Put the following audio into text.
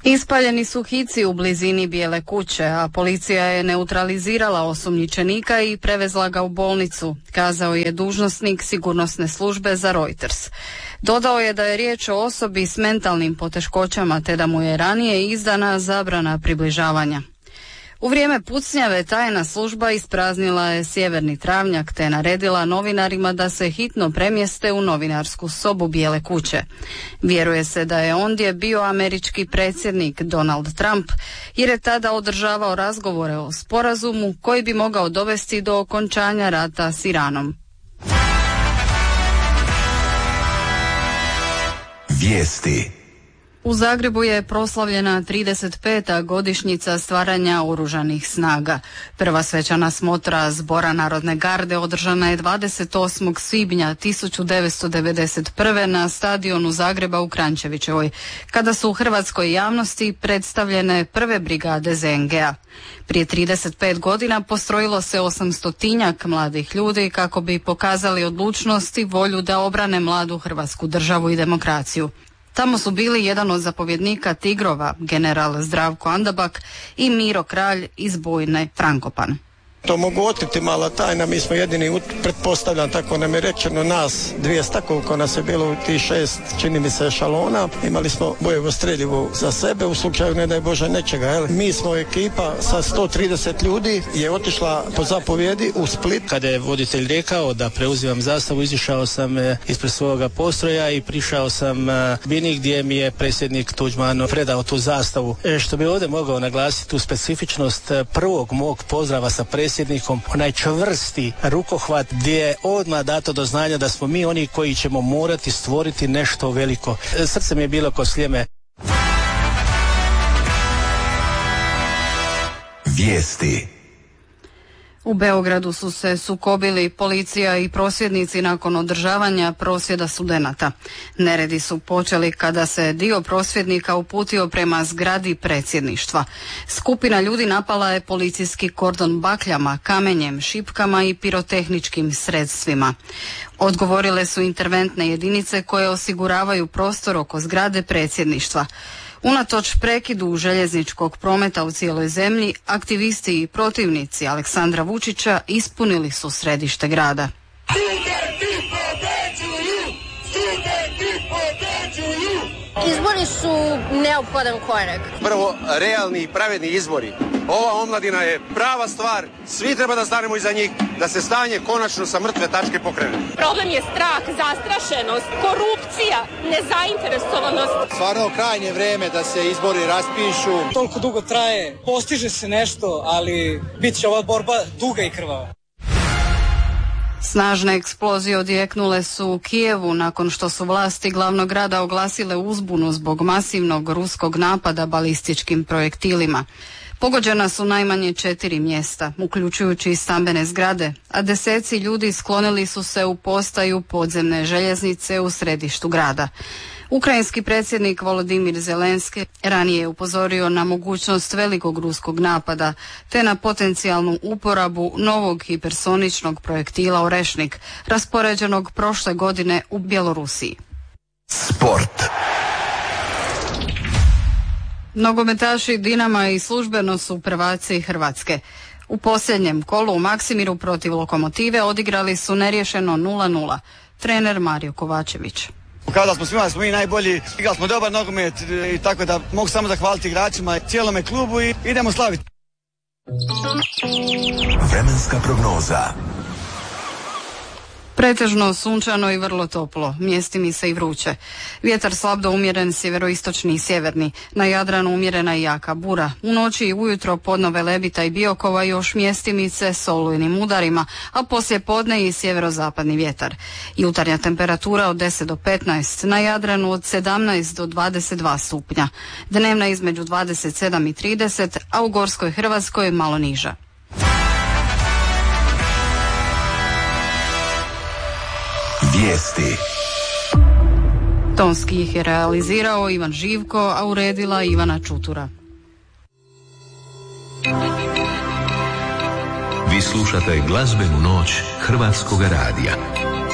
Ispaljeni su hici u blizini Bijele kuće, a policija je neutralizirala osumnjičenika i prevezla ga u bolnicu, kazao je dužnosnik sigurnosne službe za Reuters. Dodao je da je riječ o osobi s mentalnim poteškoćama te da mu je ranije izdana zabrana približavanja. U vrijeme pucnjave tajna služba ispraznila je sjeverni travnjak te naredila novinarima da se hitno premjeste u novinarsku sobu Bijele kuće. Vjeruje se da je ondje bio američki predsjednik Donald Trump jer je tada održavao razgovore o sporazumu koji bi mogao dovesti do okončanja rata s Iranom. Vijesti. U Zagrebu je proslavljena 35. godišnjica stvaranja oružanih snaga. Prva svečana smotra Zbora Narodne garde održana je 28. svibnja 1991. na stadionu Zagreba u Kranjčevićevoj, kada su u hrvatskoj javnosti predstavljene prve brigade ZNG-a. Prije 35 godina postrojilo se 800-tinjak mladih ljudi kako bi pokazali odlučnost i volju da obrane mladu hrvatsku državu i demokraciju. Tamo su bili jedan od zapovjednika Tigrova, general Zdravko Andabak i Miro Kralj iz bojne Frankopan. To mogu otkriti mala tajna, mi smo jedini, pretpostavljam, tako nam je rečeno, nas 200, koliko nas je bilo u tih 6, čini mi se, šalona. Imali smo bojevo streljivo za sebe, u slučaju ne daj Bože nečega. Jel? Mi smo ekipa sa 130 ljudi je otišla po zapovjedi u Split. Kada je voditelj rekao da preuzimam zastavu, izišao sam ispred svoga postroja i prišao sam Bini gdje mi je predsjednik Tuđman predao tu zastavu. Što bi ovdje mogao naglasiti tu specifičnost prvog mog pozdrava sa predsjednikom, onaj čvrsti rukohvat gdje je odmah dato do znanja da smo mi oni koji ćemo morati stvoriti nešto veliko. Srce mi je bilo ko sljeme. Vijesti. U Beogradu su se sukobili policija i prosvjednici nakon održavanja prosvjeda studenata. Neredi su počeli kada se dio prosvjednika uputio prema zgradi predsjedništva. Skupina ljudi napala je policijski kordon bakljama, kamenjem, šipkama i pirotehničkim sredstvima. Odgovorile su interventne jedinice koje osiguravaju prostor oko zgrade predsjedništva. Unatoč prekidu željezničkog prometa u cijeloj zemlji, aktivisti i protivnici Aleksandra Vučića ispunili su središte grada. Izbori su neophodan korak. Prvo, realni i pravedni izbori. Ova omladina je prava stvar, svi treba da stanemo iza njih, da se stanje konačno sa mrtve tačke pokrene. Problem je strah, zastrašenost, korupcija, nezainteresovanost. Stvarno krajnje vrijeme da se izbori raspišu. Toliko dugo traje, postiže se nešto, ali bit će ova borba duga i krvava. Snažne eksplozije odjeknule su u Kijevu nakon što su vlasti glavnog grada oglasile uzbunu zbog masivnog ruskog napada balističkim projektilima. Pogođena su najmanje 4 mjesta, uključujući i stambene zgrade, a deseci ljudi sklonili su se u postaju podzemne željeznice u središtu grada. Ukrajinski predsjednik Volodimir Zelenski ranije je upozorio na mogućnost velikog ruskog napada te na potencijalnu uporabu novog hipersoničnog projektila Orešnik, raspoređenog prošle godine u Bjelorusiji. Sport. Nogometaši Dinama i službeno su prvaci Hrvatske. U posljednjem kolu u Maksimiru protiv Lokomotive odigrali su neriješeno 0:0. Trener Mario Kovačević. Kada smo svima, smo mi najbolji, igrali smo dobar nogomet i tako da mogu samo zahvaliti igračima, cijelome klubu i idemo slaviti. Vremenska prognoza. Pretežno sunčano i vrlo toplo, mjesti mi se i vruće. Vjetar slab do umjeren sjeveroistočni i sjeverni, na Jadranu umjerena i jaka bura. U noći i ujutro podnove Lebita i Biokova još mjestimice s olujnim udarima, a poslije podne i sjeverozapadni vjetar. Jutarnja temperatura od 10 do 15, na Jadranu od 17 do 22 stupnja. Dnevna između 27 i 30, a u Gorskoj Hrvatskoj malo niža. Vijesti. Tonski ih je realizirao Ivan Živko, a uredila Ivana Čutura. Vi slušate glazbenu noć Hrvatskog radija.